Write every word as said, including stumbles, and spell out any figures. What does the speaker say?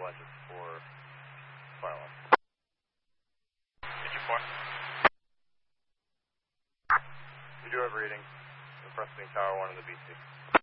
engines for fire alarm. Engine four. We do have reading. Requesting Tower one of the B C.